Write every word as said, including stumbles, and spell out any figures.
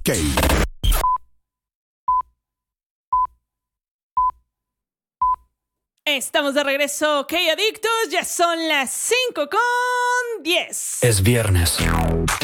K. Estamos de regreso, K Adictos, ya son las cinco con diez. Es viernes.